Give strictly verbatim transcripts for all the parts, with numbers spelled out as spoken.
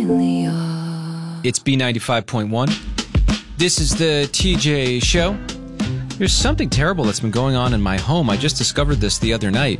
the yard. It's B ninety-five point one. This is the T J Show. There's something terrible that's been going on in my home. I just discovered this the other night.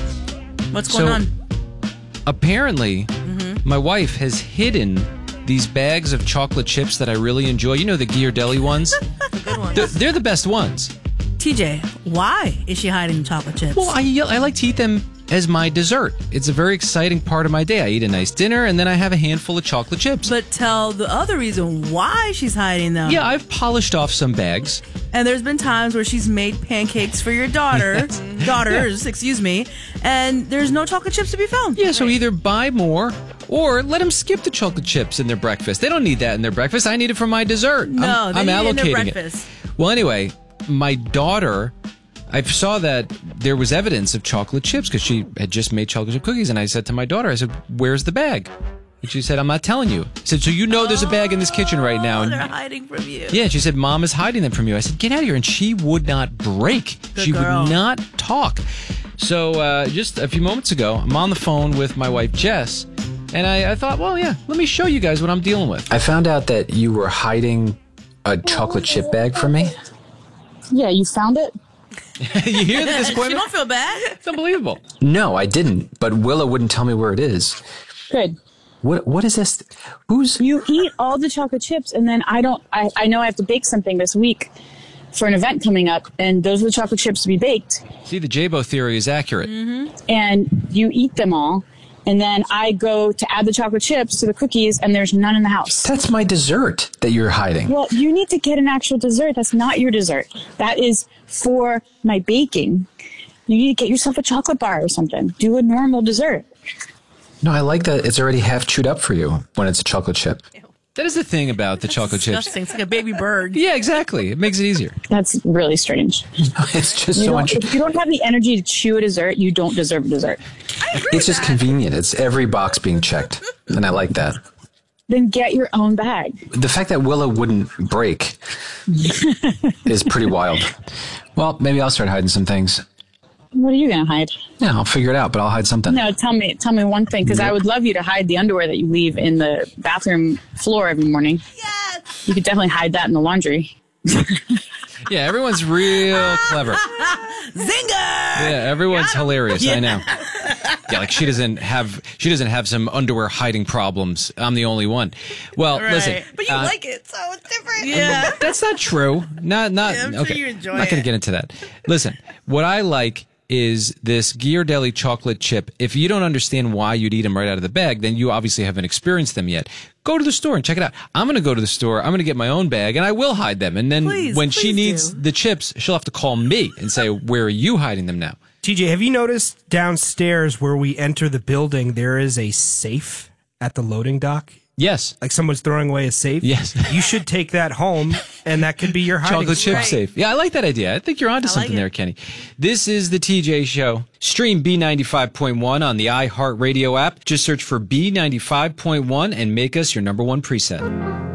What's going so, on? Apparently, mm-hmm. my wife has hidden these bags of chocolate chips that I really enjoy. You know, the Ghirardelli ones? The good ones. They're, they're the best ones. T J, why is she hiding chocolate chips? Well, I, I like to eat them as my dessert. It's a very exciting part of my day. I eat a nice dinner, and then I have a handful of chocolate chips. But tell the other reason why she's hiding them. Yeah, I've polished off some bags. And there's been times where she's made pancakes for your daughter, daughters, yeah. excuse me, and there's no chocolate chips to be found. Yeah, so either buy more or let them skip the chocolate chips in their breakfast. They don't need that in their breakfast. I need it for my dessert. No, I'm, they I'm need allocating it in their breakfast. It. Well, anyway, my daughter, I saw that there was evidence of chocolate chips because she had just made chocolate chip cookies, and I said to my daughter, I said, "Where's the bag?" And she said, "I'm not telling you." I said, "So you know there's a bag in this kitchen right now." And they're hiding from you. Yeah, she said, "Mom is hiding them from you." I said, "Get out of here." And she would not break. Good she girl. would not talk. So uh, just a few moments ago, I'm on the phone with my wife, Jess, and I, I thought, well, yeah, let me show you guys what I'm dealing with. I found out that you were hiding a chocolate chip bag from me. Yeah, you found it? You hear the She disappointment? don't feel bad. It's unbelievable. No, I didn't, but Willa wouldn't tell me where it is. Good. What What is this? Who's... You eat all the chocolate chips, and then I don't, I, I know I have to bake something this week for an event coming up, and those are the chocolate chips to be baked. See, the J-Bo theory is accurate. Mm-hmm. And you eat them all, and then I go to add the chocolate chips to the cookies, and there's none in the house. That's my dessert that you're hiding. Well, you need to get an actual dessert. That's not your dessert. That is for my baking. You need to get yourself a chocolate bar or something. Do a normal dessert. No, I like that it's already half chewed up for you when it's a chocolate chip. That is the thing about the That's chocolate disgusting. chips. It's like a baby bird. Yeah, exactly. It makes it easier. That's really strange. It's just You so don't, much. if you don't have the energy to chew a dessert, you don't deserve a dessert. It's just convenient. It's every box being checked, and I like that. Then get your own bag. The fact that Willa wouldn't break is pretty wild. Well, maybe I'll start hiding some things. What are you going to hide? Yeah, I'll figure it out, but I'll hide something. No, tell me tell me one thing, because I would love you to hide the underwear that you leave in the bathroom floor every morning. Yes. You could definitely hide that in the laundry. Yeah, everyone's real clever. Zinger! Yeah, everyone's hilarious. Yeah. I know. Yeah, like she doesn't have she doesn't have some underwear hiding problems. I'm the only one. Well, Right. listen. But you uh, like it, so it's different. Yeah. That's not true. Not not Yeah, I'm sure okay. you enjoy I'm not going to it. get into that. Listen, what I like is this Ghirardelli chocolate chip. If you don't understand why you'd eat them right out of the bag, then you obviously haven't experienced them yet. Go to the store and check it out. I'm going to go to the store. I'm going to get my own bag, and I will hide them. And then Please, when she please needs do. the chips, she'll have to call me and say, "Where are you hiding them now?" T J, have you noticed downstairs where we enter the building, there is a safe at the loading dock? Yes. Like someone's throwing away a safe? Yes. You should take that home, and that could be your hiding Chocolate chip spot. safe. Yeah, I like that idea. I think you're onto I like something it. there, Kenny. This is the T J Show. Stream B ninety-five point one on the iHeartRadio app. Just search for B ninety-five point one and make us your number one preset.